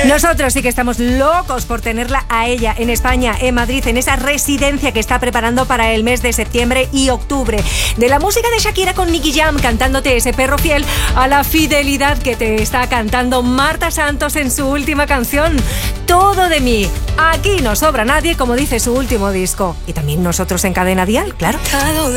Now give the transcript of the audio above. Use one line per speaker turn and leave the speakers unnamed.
Nosotros sí que estamos locos por tenerla a ella en España, en Madrid, en esa residencia que está preparando para el mes de septiembre y octubre. De la música de Shakira con Nicky Jam cantándote ese perro fiel, a la fidelidad que te está cantando Marta Santos en su última canción, Todo de mí. Aquí no sobra nadie, como dice su último disco. Y también nosotros en Cadena Dial, claro.